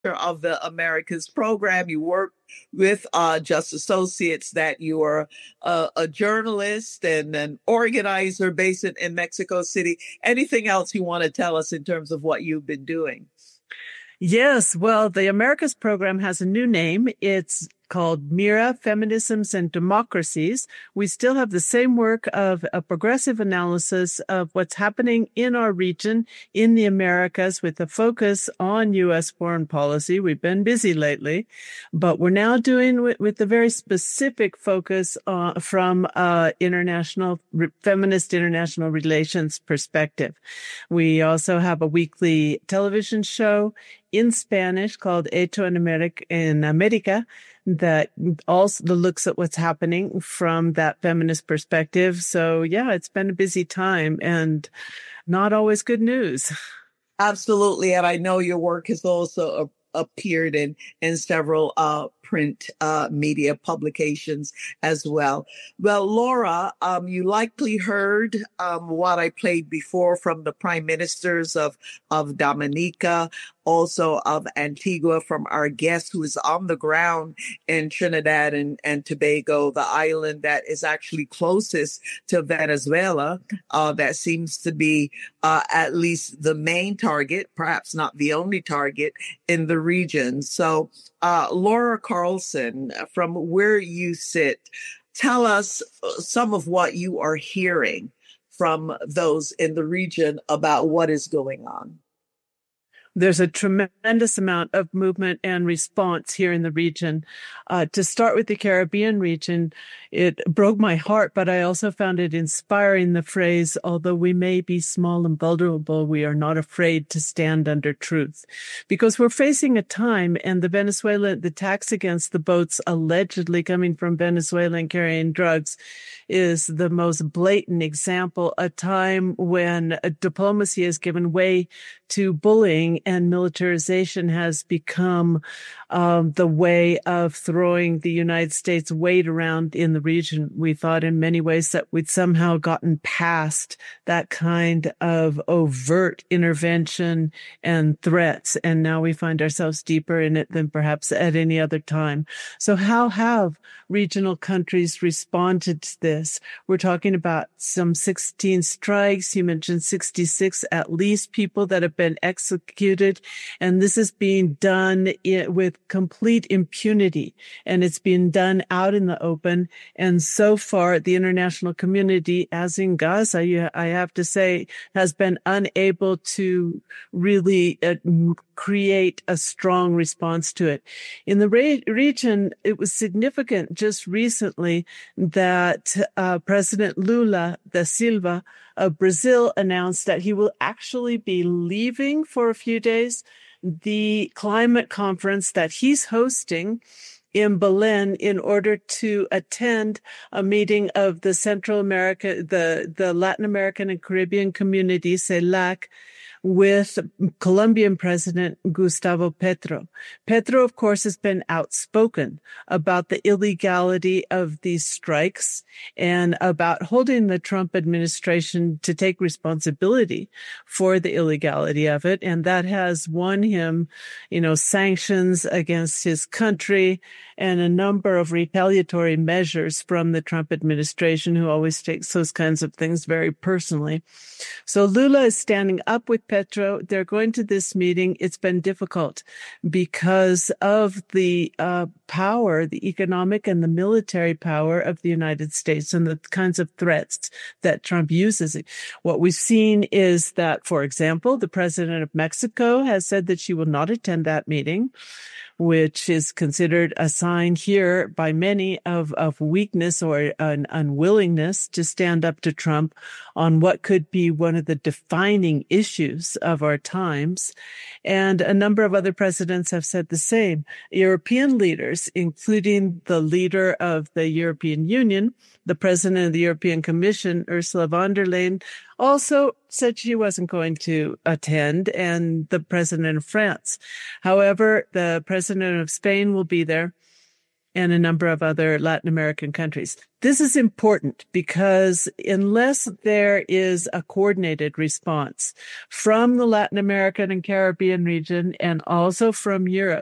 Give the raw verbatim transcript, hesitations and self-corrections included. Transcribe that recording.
of the Americas program. You work with uh, Just Associates, that you are a, a journalist and an organizer based in, in Mexico City. Anything else you want to tell us in terms of what you've been doing? Yes, well, the Americas program has a new name. It's called MIRA, Feminisms and Democracies. We still have the same work of a progressive analysis of what's happening in our region, in the Americas, with a focus on U S foreign policy. We've been busy lately, but we're now doing with, with a very specific focus uh, from uh, international, re- feminist international relations perspective. We also have a weekly television show in Spanish called Hecho en America, in America, that also looks at what's happening from that feminist perspective. So yeah, it's been a busy time and not always good news. Absolutely. And I know your work has also a- appeared in, in several uh, print uh, media publications as well. Well, Laura, um, you likely heard um, what I played before from the prime ministers of, of Dominica, also of Antigua, from our guest who is on the ground in Trinidad and, and Tobago, the island that is actually closest to Venezuela. Uh, that seems to be uh, at least the main target, perhaps not the only target in the region. So, uh, Laura Carlson, from where you sit, tell us some of what you are hearing from those in the region about what is going on. There's a tremendous amount of movement and response here in the region. Uh, to start with the Caribbean region, it broke my heart, but I also found it inspiring, the phrase, although we may be small and vulnerable, we are not afraid to stand under truth. Because we're facing a time, and the Venezuela, the attacks against the boats allegedly coming from Venezuela and carrying drugs is the most blatant example, a time when diplomacy has given way to bullying and militarization has become um, the way of throwing the United States weight around in the region. We thought in many ways that we'd somehow gotten past that kind of overt intervention and threats, and now we find ourselves deeper in it than perhaps at any other time. So how have regional countries responded to this? We're talking about some sixteen strikes. You mentioned sixty-six, at least, people that have been executed. And this is being done with complete impunity. And it's being done out in the open. And so far, the international community, as in Gaza, I have to say, has been unable to really uh, create a strong response to it. In the re- region, it was significant just recently that uh, President Lula da Silva of Brazil announced that he will actually be leaving for a few days the climate conference that he's hosting in Berlin in order to attend a meeting of the Central America, the, the Latin American and Caribbean community, CELAC, with Colombian President Gustavo Petro. Petro, of course, has been outspoken about the illegality of these strikes and about holding the Trump administration to take responsibility for the illegality of it. And that has won him, you know, sanctions against his country and a number of retaliatory measures from the Trump administration, who always takes those kinds of things very personally. So Lula is standing up with Petro. They're going to this meeting. It's been difficult because of the uh, power, the economic and the military power of the United States and the kinds of threats that Trump uses. What we've seen is that, for example, the president of Mexico has said that she will not attend that meeting, which is considered a sign here by many of, of weakness or an unwillingness to stand up to Trump on what could be one of the defining issues of our times. And a number of other presidents have said the same. European leaders, including the leader of the European Union, the president of the European Commission, Ursula von der Leyen, also said she wasn't going to attend, and the president of France. However, the president of Spain will be there. and a number of other Latin American countries. This is important because unless there is a coordinated response from the Latin American and Caribbean region and also from Europe,